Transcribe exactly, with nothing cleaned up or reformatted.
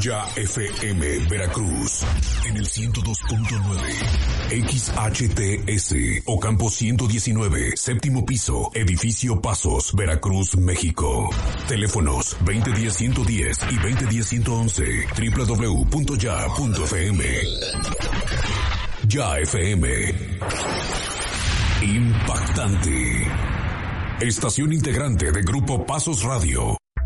Ya F M Veracruz en el ciento dos punto nueve, X H T S Ocampo ciento diecinueve, séptimo piso, edificio Pasos, Veracruz, México. Teléfonos veinte diez ciento diez y veinte diez ciento once, doble u doble u doble u punto ya punto f m. Ya F M. Impactante. Estación integrante de Grupo Pasos Radio.